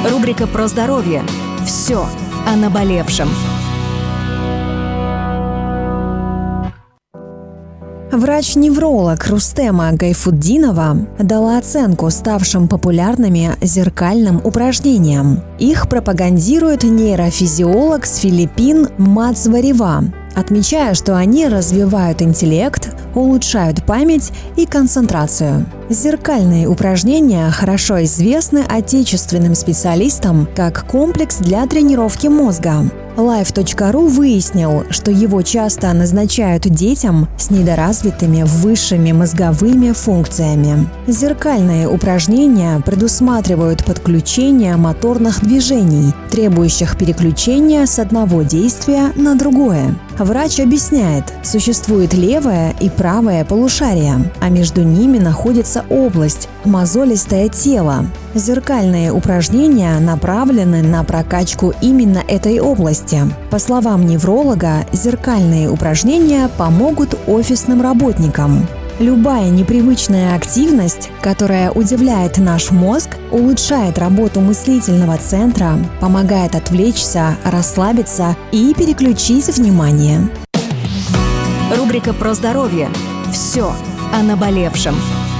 Рубрика про здоровье. Все о наболевшем. Врач-невролог Рустема Гайфутдинова дала оценку ставшим популярными зеркальным упражнениям. Их пропагандирует нейрофизиолог с Филиппин Мац Варива, отмечая, что они развивают интеллект, улучшают память и концентрацию. Зеркальные упражнения хорошо известны отечественным специалистам как комплекс для тренировки мозга. Life.ru выяснил, что его часто назначают детям с недоразвитыми высшими мозговыми функциями. Зеркальные упражнения предусматривают подключение моторных движений, требующих переключения с одного действия на другое. Врач объясняет, существует левое и правое полушария, а между ними находится область – мозолистое тело. Зеркальные упражнения направлены на прокачку именно этой области. По словам невролога, зеркальные упражнения помогут офисным работникам. Любая непривычная активность, которая удивляет наш мозг, улучшает работу мыслительного центра, помогает отвлечься, расслабиться и переключить внимание. Рубрика про здоровье. Все о наболевшем.